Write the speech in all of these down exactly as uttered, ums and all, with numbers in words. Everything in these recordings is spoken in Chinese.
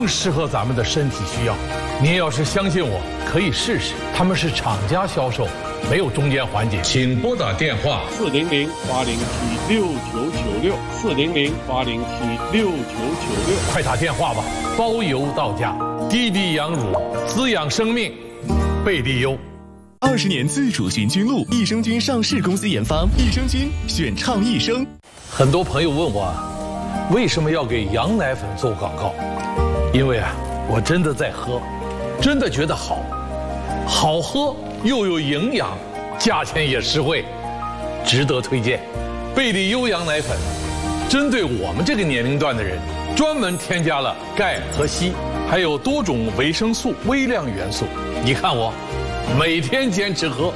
更适合咱们的身体需要。您要是相信我，可以试试。他们是厂家销售，没有中间环节。请拨打电话四零零八零七六九九六四零零八零七六九九六， 快打电话吧，包邮到家。滴滴羊乳滋养生命，贝利优。 二十年自主寻菌露，益生菌上市公司研发，益生菌选倡益生。 很多朋友问我，为什么要给羊奶粉做广告？因为啊，我真的在喝，真的觉得好，好喝又有营养，价钱也实惠，值得推荐。贝利优羊奶粉，针对我们这个年龄段的人，专门添加了钙和硒，还有多种维生素、微量元素。你看我，每天坚持喝。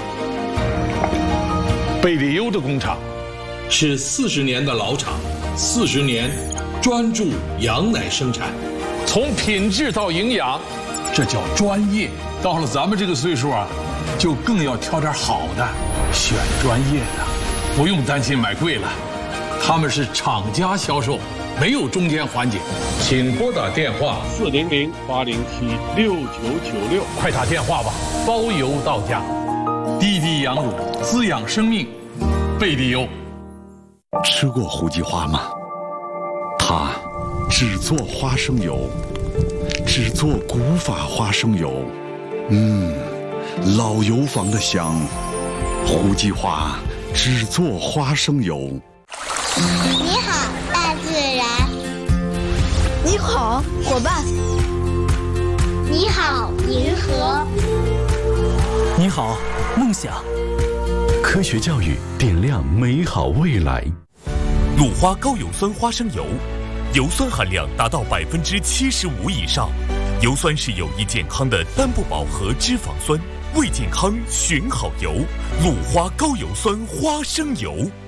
贝利优的工厂是四十年的老厂，四十年专注羊奶生产，从品质到营养，这叫专业。到了咱们这个岁数啊，就更要挑点好的，选专业的，不用担心买贵了。他们是厂家销售，没有中间环节。请拨打电话四零零八零七六九九六， 快打电话吧，包邮到家。滴滴羊乳滋养生命，贝利优。 吃过胡姬花吗？它只做花生油，只做古法花生油，嗯，老油坊的香。胡姬花只做花生油。 你好，大自然。 你好，伙伴。 你好，银河。 你好，梦想。 科学教育点亮美好未来。 鲁花高油酸花生油，油酸含量达到百分之七十五以上。油酸是有益健康的单不饱和脂肪酸，为健康选好油。鲁花高油酸花生油。